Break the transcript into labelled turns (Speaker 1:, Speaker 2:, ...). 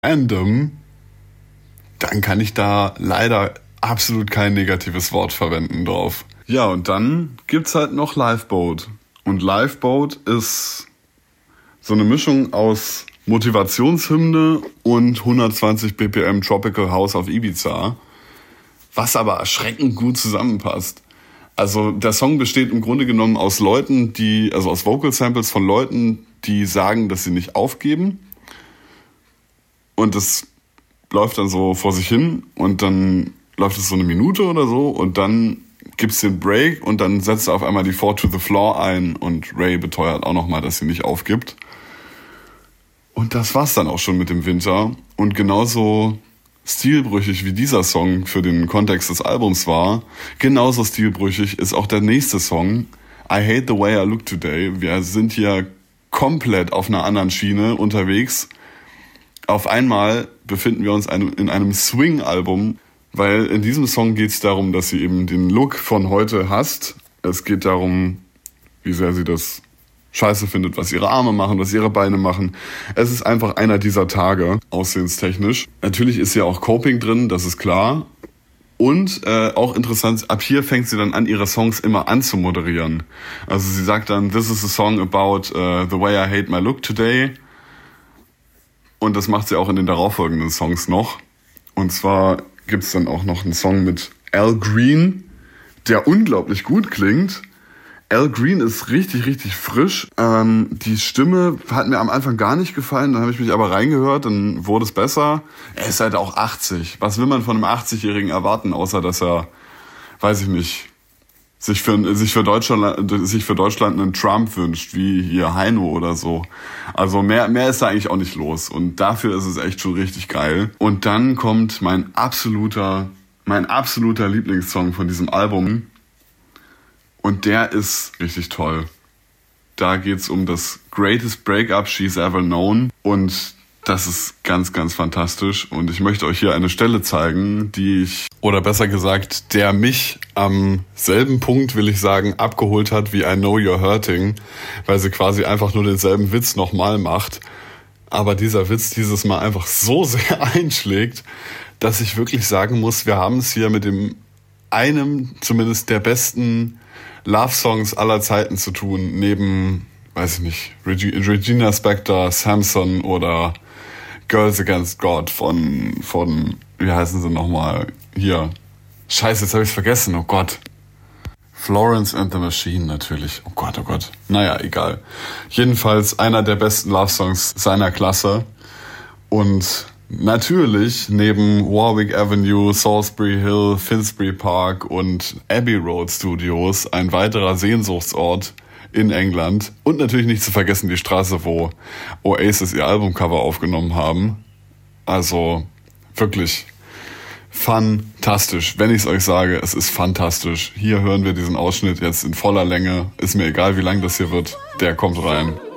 Speaker 1: random, dann kann ich da leider absolut kein negatives Wort verwenden drauf. Ja, und dann gibt's halt noch Lifeboat. Und Lifeboat ist so eine Mischung aus Motivationshymne und 120 BPM Tropical House auf Ibiza, was aber erschreckend gut zusammenpasst. Also der Song besteht im Grunde genommen aus Leuten, aus Vocal Samples von Leuten, die sagen, dass sie nicht aufgeben. Und das läuft dann so vor sich hin und dann läuft es so eine Minute oder so und dann gibt's den Break und dann setzt er auf einmal die 4 to the Floor ein und Ray beteuert auch nochmal, dass sie nicht aufgibt. Und das war's dann auch schon mit dem Winter. Und genauso stilbrüchig wie dieser Song für den Kontext des Albums war, genauso stilbrüchig ist auch der nächste Song, I Hate the Way I Look Today. Wir sind hier komplett auf einer anderen Schiene unterwegs. Auf einmal befinden wir uns in einem Swing-Album, weil in diesem Song geht es darum, dass sie eben den Look von heute hasst. Es geht darum, wie sehr sie das scheiße findet, was ihre Arme machen, was ihre Beine machen. Es ist einfach einer dieser Tage, aussehenstechnisch. Natürlich ist ja auch Coping drin, das ist klar. Und auch interessant, ab hier fängt sie dann an, ihre Songs immer anzumoderieren. Also sie sagt dann, this is a song about the way I hate my look today. Und das macht sie auch in den darauffolgenden Songs noch. Und zwar gibt's dann auch noch einen Song mit Al Green, der unglaublich gut klingt. Al Green ist richtig, richtig frisch. Die Stimme hat mir am Anfang gar nicht gefallen, dann habe ich mich aber reingehört, dann wurde es besser. Er ist halt auch 80. Was will man von einem 80-Jährigen erwarten, außer dass er, weiß ich nicht, sich für Deutschland einen Trump wünscht, wie hier Heino oder so. Also mehr ist da eigentlich auch nicht los. Und dafür ist es echt schon richtig geil. Und dann kommt mein absoluter Lieblingssong von diesem Album. Und der ist richtig toll. Da geht's um das greatest breakup she's ever known. Und das ist ganz, ganz fantastisch. Und ich möchte euch hier eine Stelle zeigen, der mich am selben Punkt, will ich sagen, abgeholt hat wie I Know You're Hurting, weil sie quasi einfach nur denselben Witz nochmal macht. Aber dieser Witz dieses Mal einfach so sehr einschlägt, dass ich wirklich sagen muss, wir haben es hier mit einem zumindest der besten Love-Songs aller Zeiten zu tun, neben, weiß ich nicht, Regina Spektor, Samson oder Girls Against God von wie heißen sie nochmal, hier, scheiße, jetzt habe ich es vergessen, oh Gott. Florence and the Machine natürlich, oh Gott. Naja, egal. Jedenfalls einer der besten Love-Songs seiner Klasse und natürlich neben Warwick Avenue, Salisbury Hill, Finsbury Park und Abbey Road Studios ein weiterer Sehnsuchtsort in England. Und natürlich nicht zu vergessen die Straße, wo Oasis ihr Albumcover aufgenommen haben. Also wirklich fantastisch. Wenn ich es euch sage, es ist fantastisch. Hier hören wir diesen Ausschnitt jetzt in voller Länge. Ist mir egal, wie lang das hier wird. Der kommt rein.